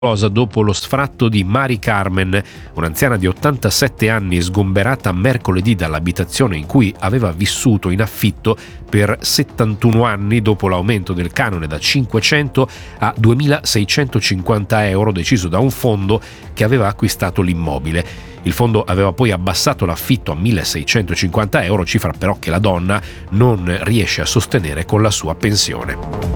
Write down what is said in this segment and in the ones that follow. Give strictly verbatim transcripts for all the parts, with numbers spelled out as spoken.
dopo lo sfratto di Mari Carmen, un'anziana di ottantasette anni sgomberata mercoledì dall'abitazione in cui aveva vissuto in affitto per settantuno anni dopo l'aumento del canone da cinquecento a duemilaseicentocinquanta euro deciso da un fondo che aveva acquistato l'immobile. Il fondo aveva poi abbassato l'affitto a milleseicentocinquanta euro, cifra però che la donna non riesce a sostenere con la sua pensione.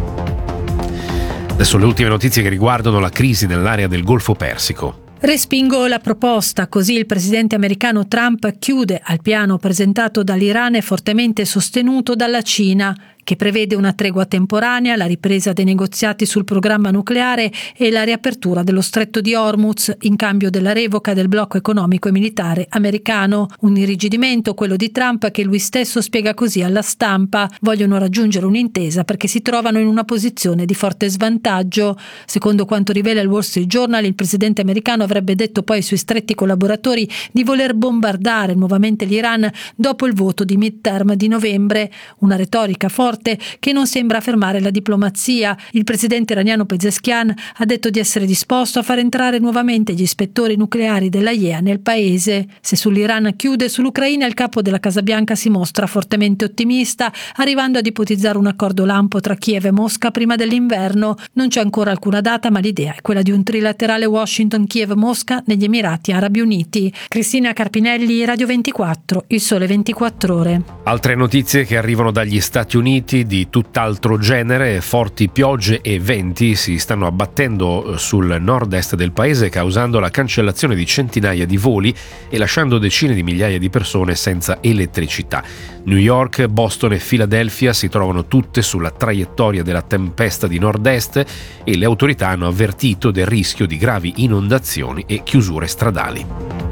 Adesso le ultime notizie che riguardano la crisi nell'area del Golfo Persico. Respingo la proposta, così il presidente americano Trump chiude al piano presentato dall'Iran e fortemente sostenuto dalla Cina, che prevede una tregua temporanea, la ripresa dei negoziati sul programma nucleare e la riapertura dello stretto di Hormuz in cambio della revoca del blocco economico e militare americano. Un irrigidimento, quello di Trump, che lui stesso spiega così alla stampa: vogliono raggiungere un'intesa perché si trovano in una posizione di forte svantaggio. Secondo quanto rivela il Wall Street Journal, il presidente americano avrebbe detto poi ai suoi stretti collaboratori di voler bombardare nuovamente l'Iran dopo il voto di midterm di novembre, una retorica forte che non sembra fermare la diplomazia. Il presidente iraniano Pezeshkian ha detto di essere disposto a far entrare nuovamente gli ispettori nucleari dell'A I E A nel paese. Se sull'Iran chiude, sull'Ucraina il capo della Casa Bianca si mostra fortemente ottimista, arrivando ad ipotizzare un accordo lampo tra Kiev e Mosca prima dell'inverno. Non c'è ancora alcuna data, ma l'idea è quella di un trilaterale Washington-Kiev-Mosca negli Emirati Arabi Uniti. Cristina Carpinelli, Radio ventiquattro, Il Sole ventiquattro Ore. Altre notizie che arrivano dagli Stati Uniti di tutt'altro genere: forti piogge e venti si stanno abbattendo sul nord-est del paese, causando la cancellazione di centinaia di voli e lasciando decine di migliaia di persone senza elettricità. New York, Boston e Philadelphia si trovano tutte sulla traiettoria della tempesta di nord-est e le autorità hanno avvertito del rischio di gravi inondazioni e chiusure stradali.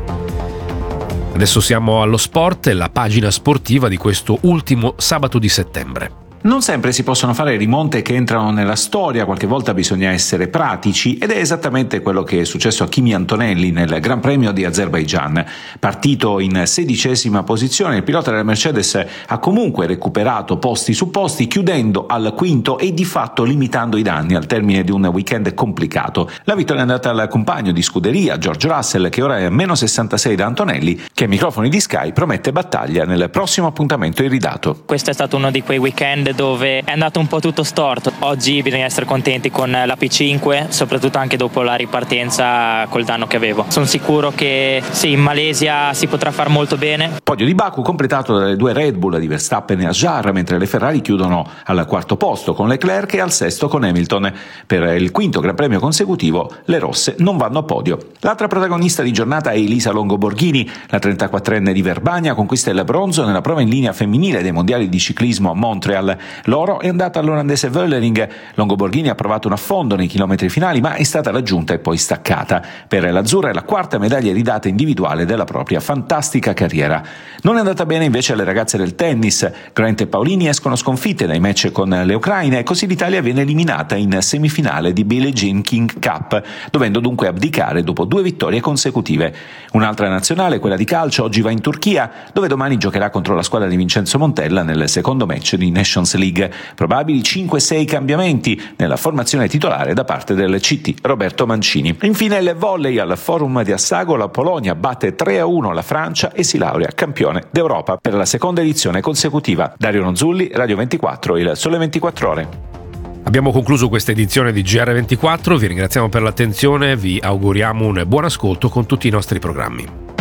Adesso siamo allo sport, la pagina sportiva di questo ultimo sabato di settembre. Non sempre si possono fare rimonte che entrano nella storia, qualche volta bisogna essere pratici, ed è esattamente quello che è successo a Kimi Antonelli nel Gran Premio di Azerbaigian. Partito in sedicesima posizione, il pilota della Mercedes ha comunque recuperato posti su posti, chiudendo al quinto e di fatto limitando i danni al termine di un weekend complicato. La vittoria è andata al compagno di scuderia George Russell, che ora è a meno sessantasei da Antonelli, che ai microfoni di Sky promette battaglia nel prossimo appuntamento iridato. Questo è stato uno di quei weekend dove è andato un po' tutto storto. Oggi bisogna essere contenti con la P cinque, soprattutto anche dopo la ripartenza col danno che avevo. Sono sicuro che sì, in Malesia si potrà far molto bene. Podio di Baku completato dalle due Red Bull di Verstappen e Hadjar, mentre le Ferrari chiudono al quarto posto con Leclerc e al sesto con Hamilton. Per il quinto Gran Premio consecutivo le rosse non vanno a podio. L'altra protagonista di giornata è Elisa Longo Borghini. La trentaquattrenne di Verbania conquista il bronzo nella prova in linea femminile dei mondiali di ciclismo a Montreal. L'oro è andata all'olandese Völlering. Longo Borghini ha provato un affondo nei chilometri finali, ma è stata raggiunta e poi staccata. Per l'azzurra è la quarta medaglia ridata individuale della propria fantastica carriera. Non è andata bene invece alle ragazze del tennis. Grant e Paolini escono sconfitte dai match con le ucraine e così l'Italia viene eliminata in semifinale di Billie Jean King Cup, dovendo dunque abdicare dopo due vittorie consecutive. Un'altra nazionale, quella di calcio, oggi va in Turchia, dove domani giocherà contro la squadra di Vincenzo Montella nel secondo match di Nations League. Probabili cinque sei cambiamenti nella formazione titolare da parte del C T Roberto Mancini. Infine il volley al Forum di Assago, la Polonia batte tre a uno la Francia e si laurea campione d'Europa per la seconda edizione consecutiva. Dario Nonzulli, Radio ventiquattro, Il Sole ventiquattro Ore. Abbiamo concluso questa edizione di G R ventiquattro, vi ringraziamo per l'attenzione, vi auguriamo un buon ascolto con tutti i nostri programmi.